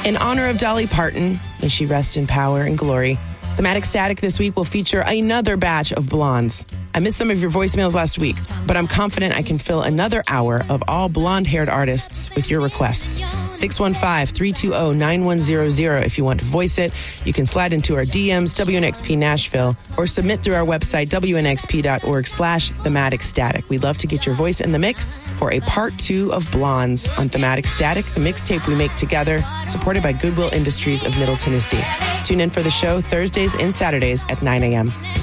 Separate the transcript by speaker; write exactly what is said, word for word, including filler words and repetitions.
Speaker 1: In honor of Dolly Parton, may she rest in power and glory, Thematic Static this week will feature another batch of blondes. I missed some of your voicemails last week, but I'm confident I can fill another hour of all blonde-haired artists with your requests. six one five, three two zero, nine one zero zero if you want to voice it. You can slide into our D Ms, W N X P Nashville, or submit through our website, W N X P dot org slash Thematic Static. We'd love to get your voice in the mix for a part two of Blondes on Thematic Static, the mixtape we make together, supported by Goodwill Industries of Middle Tennessee. Tune in for the show Thursdays and Saturdays at nine a.m.